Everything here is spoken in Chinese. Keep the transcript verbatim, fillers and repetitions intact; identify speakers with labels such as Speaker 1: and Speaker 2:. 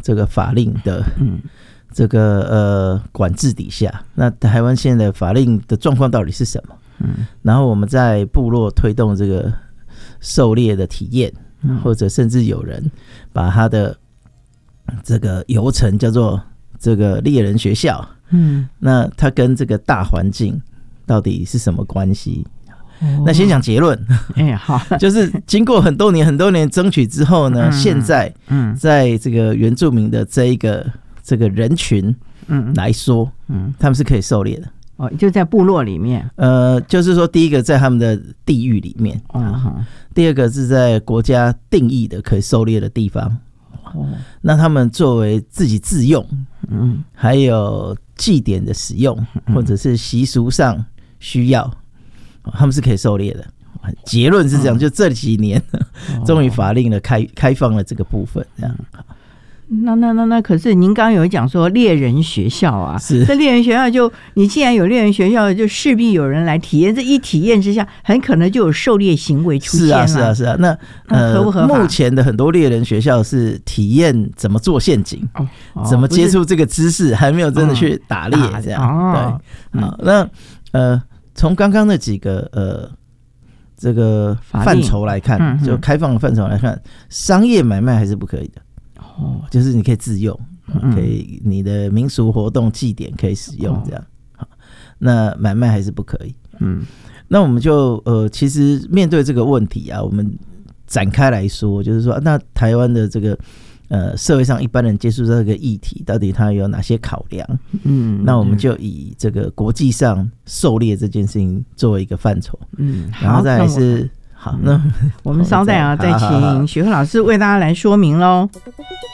Speaker 1: 这个法令的这个呃管制底下。那台湾现在的法令的状况到底是什么？嗯，然后我们在部落推动这个狩猎的体验，嗯、或者甚至有人把他的这个游程叫做这个猎人学校。嗯，那它跟这个大环境到底是什么关系？哦、那先讲结论。哎，好，就是经过很多年、很多年争取之后呢，嗯、现在，嗯，在这个原住民的这一个这个人群，嗯来说，嗯，他们是可以狩猎的。
Speaker 2: 哦，就在部落里面。
Speaker 1: 呃，就是说，第一个在他们的地域里面，哦，第二个是在国家定义的可以狩猎的地方。哦，那他们作为自己自用，嗯，还有祭典的使用，或者是习俗上需要，他们是可以狩猎的。结论是这样，就这几年终于法令的开开放了这个部分，这样。
Speaker 2: 那那那那可是您刚刚有讲说猎人学校啊，
Speaker 1: 是
Speaker 2: 这猎人学校就你既然有猎人学校，就势必有人来体验，这一体验之下，很可能就有狩猎行为出现了。
Speaker 1: 是啊是啊是啊，那呃合不合法？目前的很多猎人学校是体验怎么做陷阱，哦哦、怎么接触这个知识，还没有真的去打猎这样。哦、对，好、嗯，那呃从刚刚那几个呃这个范畴来看，嗯、就开放的范畴来看，商业买卖还是不可以的。哦，就是你可以自用，可以你的民俗活动祭典可以使用这样。好，那买卖还是不可以。嗯，那我们就呃，其实面对这个问题啊，我们展开来说，就是说，那台湾的这个呃社会上一般人接触到这个议题，到底它有哪些考量？嗯，那我们就以这个国际上狩猎这件事情作为一个范畴。嗯，然后再来是。好，那
Speaker 2: 我们稍待啊，再请许鹤老师为大家来说明喽。